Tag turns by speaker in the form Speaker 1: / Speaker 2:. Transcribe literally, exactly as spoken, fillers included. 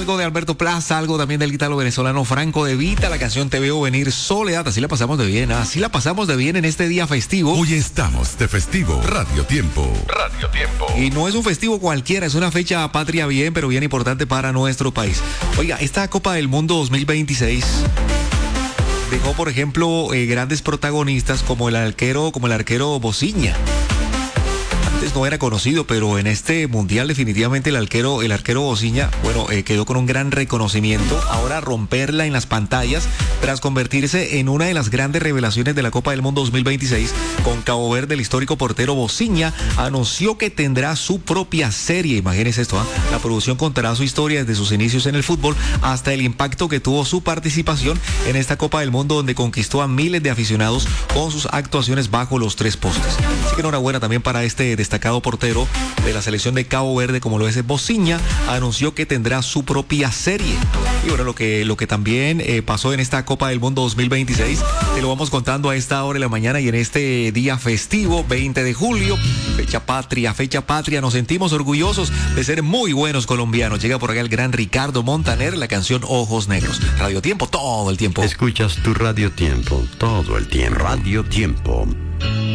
Speaker 1: algo de Alberto Plaza, algo también del guitarro venezolano Franco De Vita, la canción Te Veo Venir Soledad. Así la pasamos de bien, así la pasamos de bien en este día festivo.
Speaker 2: Hoy estamos de festivo. Radio Tiempo. Radio Tiempo.
Speaker 1: Y no es un festivo cualquiera, es una fecha patria bien, pero bien importante para nuestro país. Oiga, esta Copa del Mundo dos mil veintiséis dejó, por ejemplo, eh, grandes protagonistas como el arquero, como el arquero Bociña. Antes no era conocido, pero en este mundial definitivamente el arquero, el arquero Bociña, bueno, eh, quedó con un gran reconocimiento. Ahora romperla en las pantallas tras convertirse en una de las grandes revelaciones de la Copa del Mundo dos mil veintiséis. Con Cabo Verde, el histórico portero Bociña anunció que tendrá su propia serie. Imagínense esto, ¿eh? La producción contará su historia desde sus inicios en el fútbol hasta el impacto que tuvo su participación en esta Copa del Mundo, donde conquistó a miles de aficionados con sus actuaciones bajo los tres postes. Así que enhorabuena también para este destacado portero de la selección de Cabo Verde, como lo es Bociña, anunció que tendrá su propia serie. Y bueno, lo que, lo que también eh, pasó en esta Copa del Mundo dos mil veintiséis, te lo vamos contando a esta hora de la mañana y en este día festivo, veinte de julio, fecha patria, fecha patria, nos sentimos orgullosos de ser muy buenos colombianos. Llega por acá el gran Ricardo Montaner, la canción Ojos Negros. Radio Tiempo, todo el tiempo.
Speaker 3: Escuchas tu Radio Tiempo, todo el tiempo. Radio Tiempo.